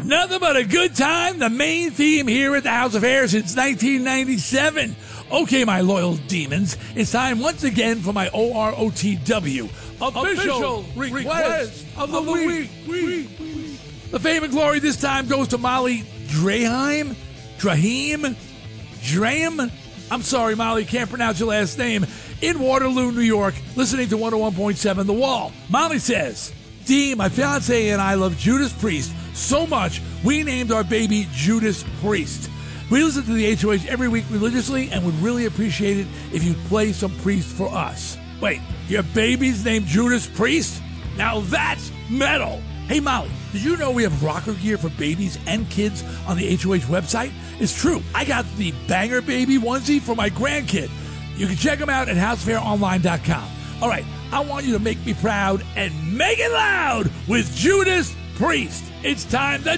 Nothing but a good time, the main theme here at the House of Hair since 1997. Okay, my loyal demons, it's time once again for my OROTW, official request of the week. The fame and glory this time goes to Molly Draheim. I'm sorry, Molly, can't pronounce your last name. In Waterloo, New York, listening to 101.7 The Wall. Molly says, Dee, my fiance and I love Judas Priest so much, we named our baby Judas Priest. We listen to the HOH every week religiously and would really appreciate it if you'd play some Priest for us. Wait, your baby's named Judas Priest? Now that's metal. Hey, Molly, did you know we have rocker gear for babies and kids on the HOH website? It's true. I got the Banger Baby onesie for my grandkid. You can check them out at housefaironline.com. All right, I want you to make me proud and make it loud with Judas Priest. It's time to